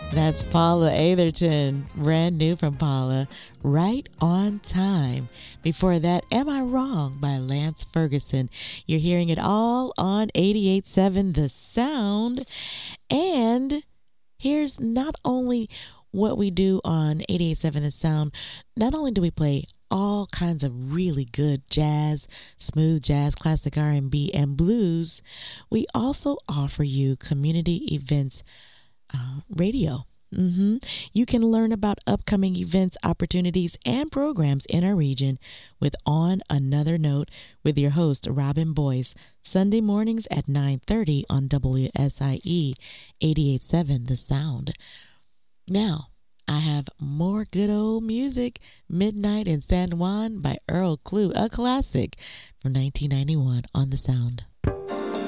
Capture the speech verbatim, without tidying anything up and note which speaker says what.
Speaker 1: That's Paula Atherton, brand new from Paula, Right on Time. Before that, Am I Wrong by Lance Ferguson. You're hearing it all on eighty-eight point seven The Sound. And here's not only what we do on eighty-eight point seven The Sound, not only do we play all kinds of really good jazz, smooth jazz, classic R and B, and blues, we also offer you community events uh, radio. Mm-hmm. You can learn about upcoming events, opportunities, and programs in our region with On Another Note with your host, Robin Boyce, Sunday mornings at nine thirty on W S I E eighty-eight point seven The Sound. Now, I have more good old music, Midnight in San Juan by Earl Klugh, a classic from nineteen ninety-one on The Sound.